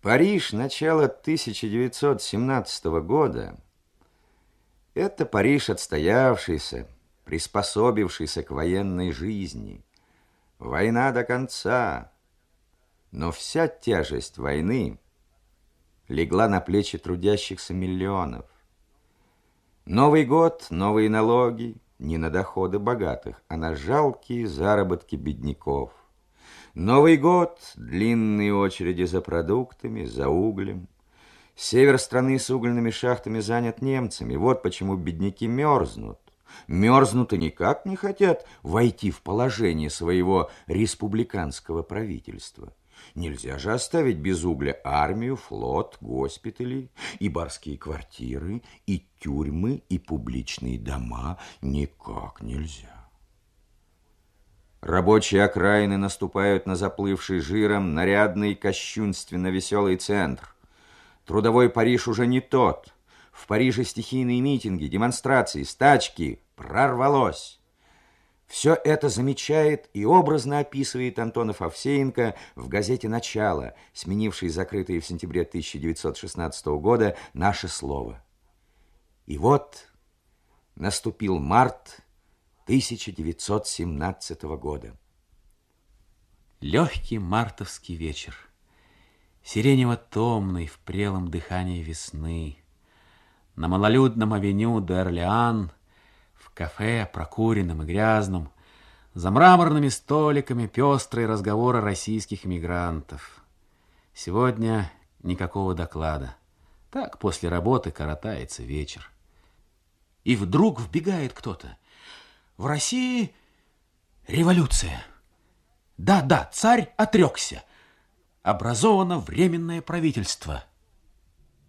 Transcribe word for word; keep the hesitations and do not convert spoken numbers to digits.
Париж начала тысяча девятьсот семнадцатого года – это Париж отстоявшийся, приспособившийся к военной жизни. Война до конца, но вся тяжесть войны легла на плечи трудящихся миллионов. Новый год, новые налоги, не на доходы богатых, а на жалкие заработки бедняков. Новый год, длинные очереди за продуктами, за углем. Север страны с угольными шахтами занят немцами. Вот почему бедняки мерзнут. Мерзнут и никак не хотят войти в положение своего республиканского правительства. Нельзя же оставить без угля армию, флот, госпитали, и барские квартиры, и тюрьмы, и публичные дома. Никак нельзя. Рабочие окраины наступают на заплывший жиром нарядный кощунственно-веселый центр. Трудовой Париж уже не тот. В Париже стихийные митинги, демонстрации, стачки. Прорвалось. Все это замечает и образно описывает Антонов Овсеенко в газете «Начало», сменившей закрытое в сентябре тысяча девятьсот шестнадцатого года «Наше слово». И вот наступил март тысяча девятьсот семнадцатого года. Легкий мартовский вечер, сиренево-томный в прелом дыхании весны. На малолюдном авеню де Орлеан, в кафе, прокуренном и грязном, за мраморными столиками пестрые разговоры российских эмигрантов. Сегодня никакого доклада. Так после работы коротается вечер. И вдруг вбегает кто-то. В России революция. Да-да, царь отрекся. Образовано временное правительство.